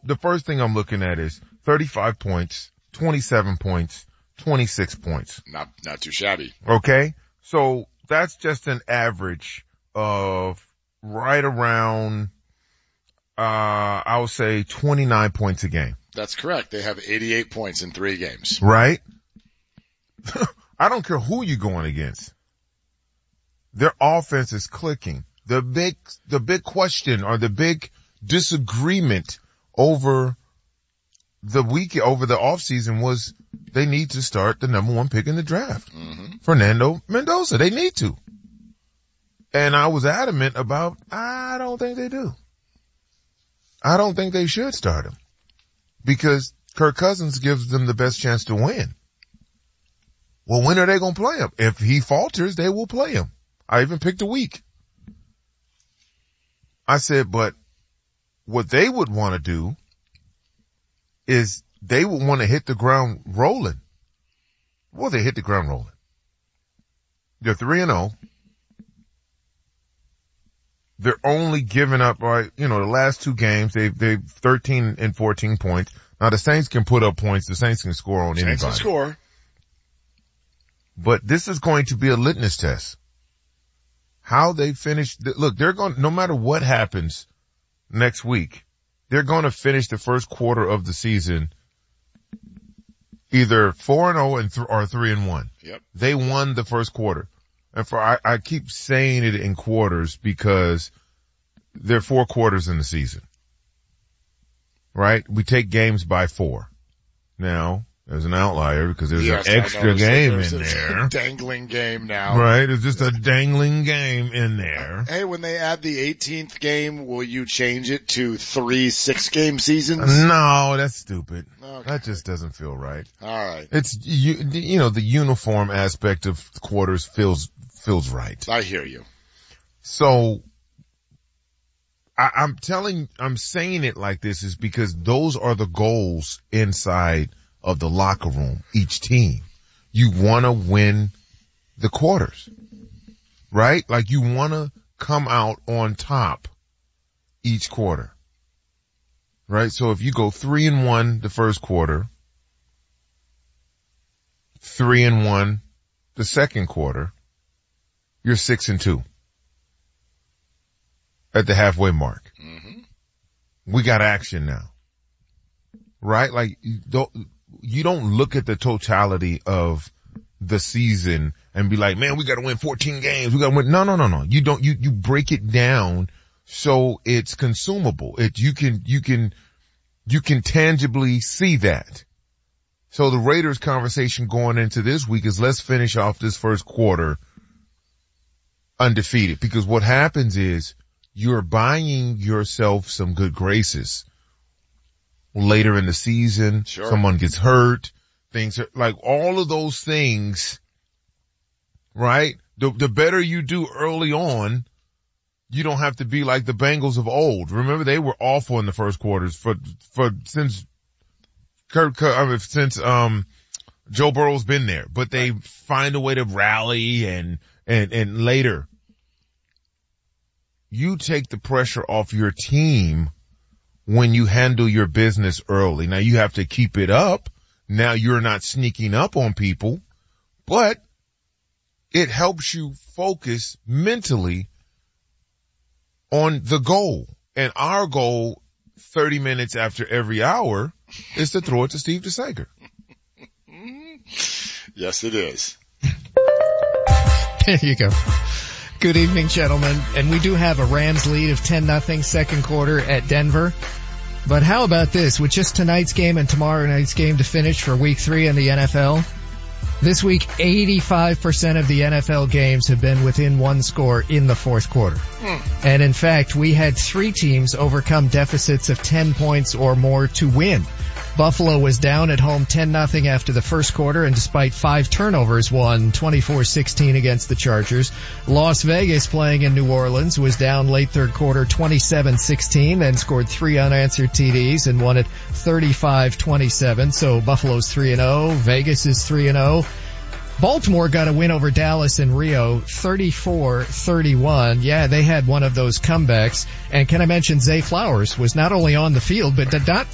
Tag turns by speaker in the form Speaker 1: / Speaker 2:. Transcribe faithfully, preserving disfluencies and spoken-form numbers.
Speaker 1: the first thing I'm looking at is thirty-five points, twenty-seven points, twenty-six points.
Speaker 2: Not, not too shabby.
Speaker 1: Okay. So that's just an average of right around, uh, I would say twenty-nine points a game.
Speaker 2: That's correct. They have eighty-eight points in three games.
Speaker 1: Right? I don't care who you're going against. Their offense is clicking. The big, the big question or the big disagreement over the week, over the offseason was they need to start the number one pick in the draft.
Speaker 2: Mm-hmm.
Speaker 1: Fernando Mendoza. They need to. And I was adamant about, I don't think they do. I don't think they should start him because Kirk Cousins gives them the best chance to win. Well, when are they going to play him? If he falters, they will play him. I even picked a week. I said, but what they would want to do is they would want to hit the ground rolling. Well, they hit the ground rolling. They're three and oh. They're only giving up, right, you know, the last two games, they've, they've thirteen and fourteen points. Now the Saints can put up points. The Saints can score on
Speaker 2: Saints
Speaker 1: anybody.
Speaker 2: can score.
Speaker 1: But this is going to be a litmus test. How they finish, look, they're going, no matter what happens next week, they're going to finish the first quarter of the season either four and oh and th- or three and one.
Speaker 2: Yep.
Speaker 1: They won the first quarter. And for, I, I keep saying it in quarters because there are four quarters in the season. Right? We take games by four. Now, there's an outlier because there's
Speaker 2: yes,
Speaker 1: an extra game
Speaker 2: there's
Speaker 1: in
Speaker 2: a
Speaker 1: there.
Speaker 2: Dangling game now.
Speaker 1: Right? It's just a dangling game in there.
Speaker 2: Hey, when they add the eighteenth game, will you change it to three six-game seasons?
Speaker 1: No, that's stupid.
Speaker 2: Okay.
Speaker 1: That just doesn't feel right.
Speaker 2: All right.
Speaker 1: It's, you, you know, the uniform aspect of quarters feels, feels right.
Speaker 2: I hear you.
Speaker 1: So, I, I'm telling, I'm saying it like this is because those are the goals inside of the locker room, each team. You want to win the quarters, right? Like you want to come out on top each quarter, right? So if you go three and one the first quarter, three and one the second quarter, you're six and two at the halfway mark.
Speaker 2: Mm-hmm.
Speaker 1: We got action now, right? Like don't, you don't look at the totality of the season and be like, man, we got to win fourteen games. We got to win. No, no, no, no. You don't, you, you break it down so it's consumable. It, you can, you can, you can tangibly see that. So the Raiders conversation going into this week is let's finish off this first quarter undefeated, because what happens is you're buying yourself some good graces. Later in the season,
Speaker 2: sure. Someone
Speaker 1: gets hurt, things are like all of those things, right? The, the better you do early on, you don't have to be like the Bengals of old. Remember, they were awful in the first quarters for, for, since Kurt, I mean, since, um, Joe Burrow's been there, but they right. find a way to rally and, and, and later you take the pressure off your team when you handle your business early. Now you have to keep it up. Now you're not sneaking up on people, but it helps you focus mentally on the goal. And our goal thirty minutes after every hour is to throw it to Steve DeSager.
Speaker 2: Yes, it is.
Speaker 3: There you go. Good evening, gentlemen. And we do have a Rams lead of ten nothing second quarter at Denver. But how about this? With just tonight's game and tomorrow night's game to finish for week three in the N F L, this week eighty-five percent of the N F L games have been within one score in the fourth quarter. Mm. And in fact, we had three teams overcome deficits of ten points or more to win. Buffalo was down at home ten nothing after the first quarter, and despite five turnovers, won twenty-four sixteen against the Chargers. Las Vegas, playing in New Orleans, was down late third quarter twenty-seven sixteen, then scored three unanswered T Ds and won it thirty-five twenty-seven. So Buffalo's three and oh, Vegas is three and oh. Baltimore got a win over Dallas in Rio, thirty-four thirty-one. Yeah, they had one of those comebacks. And can I mention Zay Flowers was not only on the field, but did not